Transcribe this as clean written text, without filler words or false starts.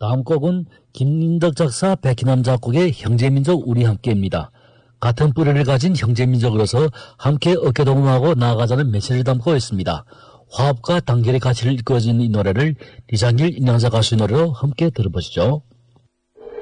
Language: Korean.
다음 곡은 김인덕 작사, 백희남 작곡의 형제민족 우리 함께입니다. 같은 뿌리를 가진 형제민족으로서 함께 어깨동무하고 나아가자는 메시지를 담고 있습니다. 화합과 단결의 가치를 이끌어주는 이 노래를 이장길 인양자 가수의 노래로 함께 들어보시죠.